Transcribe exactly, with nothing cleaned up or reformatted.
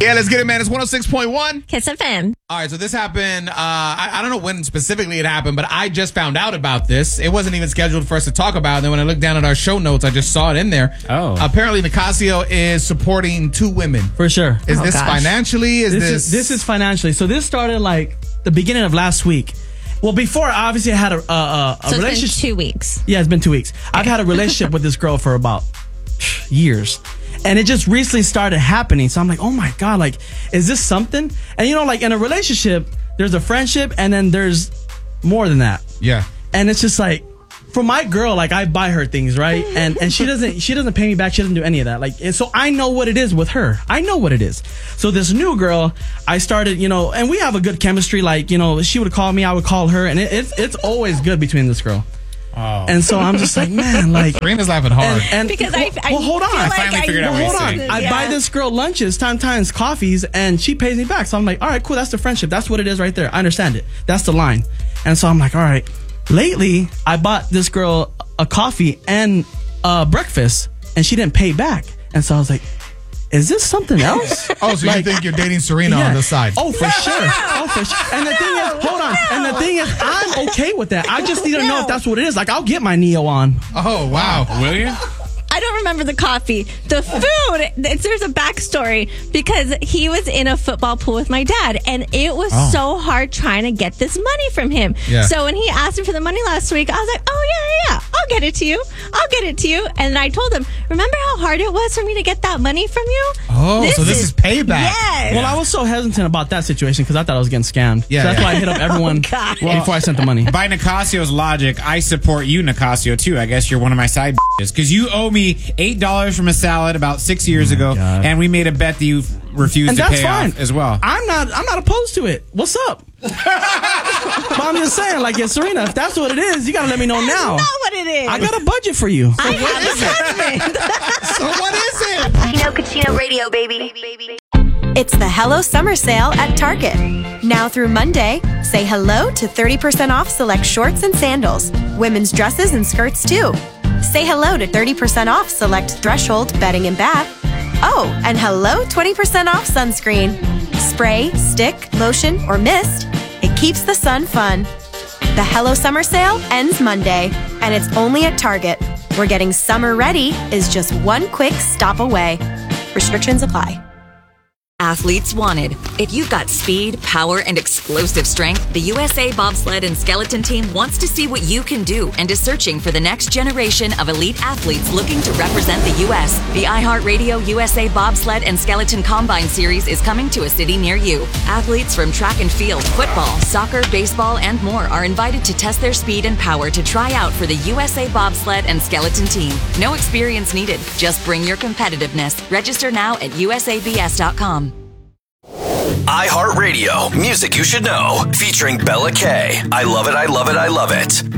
Yeah, let's get it, man. It's one oh six point one. Kiss F M. All right, so this happened, uh, I, I don't know when specifically it happened, but I just found out about this. It wasn't even scheduled for us to talk about. And then when I looked down at our show notes, I just saw it in there. Oh. Apparently, Nicasio is supporting two women. For sure. Is Oh, this gosh. financially? Is This this... is this is financially. So this started like the beginning of last week. Well, before obviously I had a a, a, a So it's relationship. been two weeks. Yeah, it's been two weeks. I've had a relationship with this girl for about years. And it just recently started happening. So I'm like, oh my God, like, is this something? And you know, like in a relationship, there's a friendship and then there's more than that. Yeah. And it's just like, for my girl, like I buy her things, right? And and she doesn't she doesn't pay me back. She doesn't do any of that. Like, and so I know what it is with her. I know what it is. So this new girl, I started, you know, and we have a good chemistry. Like, you know, she would call me, I would call her, and it, it's it's always good between this girl. Oh. And so I'm just like, man, like. Serena's laughing hard. And, and Because well, I, I well, hold on. feel like finally I figured out Well, what hold you're on. saying. I Yeah. buy this girl lunches, sometimes coffees, and she pays me back. So I'm like, all right, cool. That's the friendship. That's what it is right there. I understand it. That's the line. And so I'm like, all right. Lately, I bought this girl a coffee and uh, breakfast, and she didn't pay back. And so I was like, is this something else? Oh, so you think you're dating Serena Yeah. on the side? Oh, for sure. Oh, for sure. And the thing is, hold on. And the thing is, I'm okay with that. I just need to know if that's what it is. Like, I'll get my Neo on. Oh, wow. Will you? I don't remember the coffee. The food, it's, there's a backstory because he was in a football pool with my dad, and it was Oh. so hard trying to get this money from him. Yeah. So when he asked him for the money last week, I was like, oh, yeah, yeah, yeah, I'll get it to you. I'll get it to you. And then I told him, remember how hard it was for me to get that money from you? Oh, so this is payback. Yes. Well, I was so hesitant about that situation because I thought I was getting scammed. Yeah, so that's yeah. why I hit up everyone God. before I sent the money. By Nicasio's logic, I support you, Nicasio, too. I guess you're one of my side bitches. Because you owe me eight dollars from a salad about six years ago, God. and we made a bet that you refused And to that's pay fine off as well. I'm not. I'm not opposed to it. What's up? But I'm just saying, like, yeah, Serena, if that's what it is, you gotta let me know now. That's not what it is. I got a budget for you. I have a husband. So what is it? Chino Cucino Radio, baby. It's the Hello Summer Sale at Target. Now through Monday, say hello to thirty percent off select shorts and sandals, women's dresses and skirts too. Say hello to thirty percent off select Threshold bedding and bath. Oh, and hello twenty percent off sunscreen. Spray, stick, lotion, or mist, it keeps the sun fun. The Hello Summer Sale ends Monday, and it's only at Target, where getting summer ready is just one quick stop away. Restrictions apply. Athletes wanted. If you've got speed, power, and explosive strength, the U S A Bobsled and Skeleton Team wants to see what you can do and is searching for the next generation of elite athletes looking to represent the U S The iHeartRadio U S A Bobsled and Skeleton Combine Series is coming to a city near you. Athletes from track and field, football, soccer, baseball, and more are invited to test their speed and power to try out for the U S A Bobsled and Skeleton Team. No experience needed. Just bring your competitiveness. Register now at U S A B S dot com. iHeartRadio, music you should know, featuring Bella K. I love it, I love it, I love it.